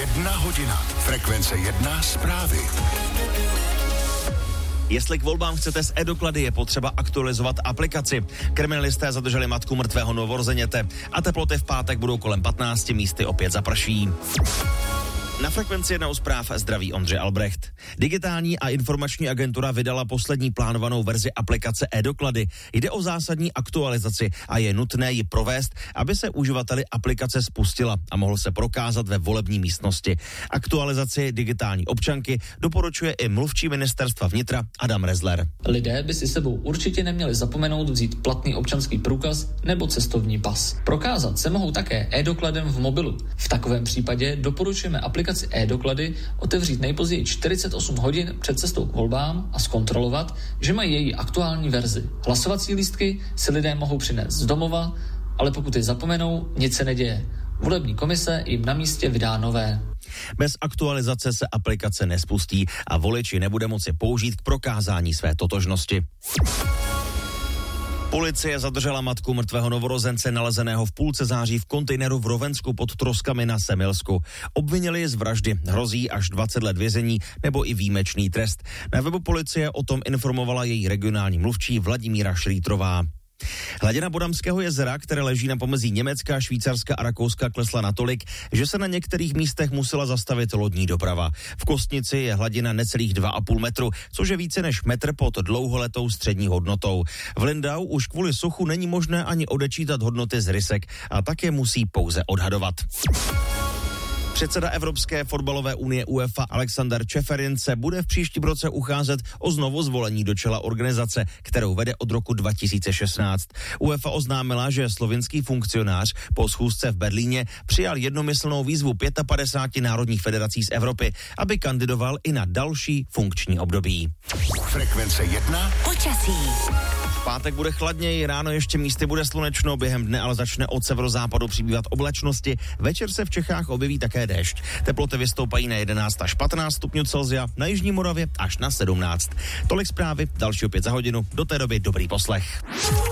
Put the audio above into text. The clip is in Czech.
1 hodina. Frekvence 1 zprávy. Jestli k volbám chcete z e-doklady, je potřeba aktualizovat aplikaci. Kriminalisté zadrželi matku mrtvého novorozeněte a teploty v pátek budou kolem 15, místy opět zaprší. Na Frekvenci 1 u zpráv zdraví Ondřej Albrecht. Digitální a informační agentura vydala poslední plánovanou verzi aplikace e-doklady. Jde o zásadní aktualizaci a je nutné ji provést, aby se uživateli aplikace spustila a mohl se prokázat ve volební místnosti. Aktualizaci digitální občanky doporučuje i mluvčí ministerstva vnitra Adam Rezler. Lidé by si sebou určitě neměli zapomenout vzít platný občanský průkaz nebo cestovní pas. Prokázat se mohou také e-dokladem v mobilu. V takovém případě doporučujeme aplikaci e-doklady otevřít nejpozději 48 hodin před cestou k volbám a zkontrolovat, že mají její aktuální verzi. Hlasovací lístky si lidé mohou přinést z domova, ale pokud je zapomenou, nic se neděje. Volební komise jim na místě vydá nové. Bez aktualizace se aplikace nespustí a voliči nebude moci použít k prokázání své totožnosti. Policie zadržela matku mrtvého novorozence nalezeného v půlce září v kontejneru v Rovensku pod Troskami na Semilsku. Obvinili je z vraždy, hrozí až 20 let vězení nebo i výjimečný trest. Na webu policie o tom informovala její regionální mluvčí Vladimíra Šrýtrová. Hladina Bodamského jezera, které leží na pomezí Německa, Švýcarska a Rakouska, klesla natolik, že se na některých místech musela zastavit lodní doprava. V Kostnici je hladina necelých 2,5 metru, což je více než metr pod dlouholetou střední hodnotou. V Lindau už kvůli suchu není možné ani odečítat hodnoty z rysek a tak je musí pouze odhadovat. Předseda Evropské fotbalové unie UEFA Alexander Čeferin se bude v příštím roce ucházet o znovuzvolení do čela organizace, kterou vede od roku 2016. UEFA oznámila, že slovinský funkcionář po schůzce v Berlíně přijal jednomyslnou výzvu 55 národních federací z Evropy, aby kandidoval i na další funkční období. Frekvence 1. Počasí. V pátek bude chladněji, ráno ještě místy bude slunečno, během dne ale začne od severozápadu přibývat oblačnosti. Večer se v Čechách objeví také déšť. Teploty vystoupají na 11 až 15 stupňů Celsia, na jižní Moravě až na 17. Tolik zprávy, další opět za hodinu. Do té doby dobrý poslech.